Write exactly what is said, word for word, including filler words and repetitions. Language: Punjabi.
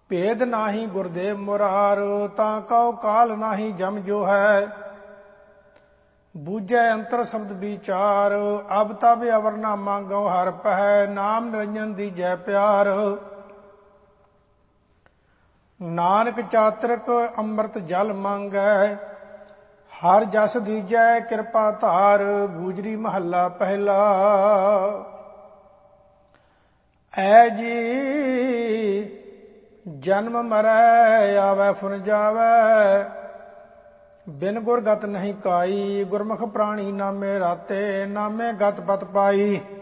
ਭੇਦ ਨਾਹੀ ਗੁਰਦੇਵ ਮੁਰਾਰ, ਤਾਂ ਕਉ ਕਾਲ ਨਾਹੀ ਜਮ ਜੋ ਹੈ। ਬੂਝੈ ਅੰਤਰ ਸ਼ਬਦ ਵਿਚਾਰ, ਅਬ ਤਬ ਅਵਰ ਨਾ ਮੰਗਉ ਹਰ ਪਹਿ, ਨਾਮ ਨਿਰੰਜਨ ਦੀ ਜੈ ਪਿਆਰ। ਨਾਨਕ ਚਾਤ੍ਰਿਕ ਅੰਮ੍ਰਿਤ ਜਲ ਮੰਗੈ, ਹਰ ਜਸ ਦੀਜੈ ਕਿਰਪਾ ਧਾਰ। ਗੂਜਰੀ ਮਹੱਲਾ ਪਹਿਲਾ। ਐ ਜੀ ਜਨਮ ਮਰੈ ਆਵੈ ਫੁਨ ਜਾਵੈ, ਬਿਨ ਗੁਰ ਗਤ ਨਹੀਂ ਕਾਈ। ਗੁਰਮੁਖ ਪ੍ਰਾਣੀ ਨਾਮੇ ਰਾਤੇ, ਨਾਮੇ ਗਤ ਪਤ ਪਾਈ।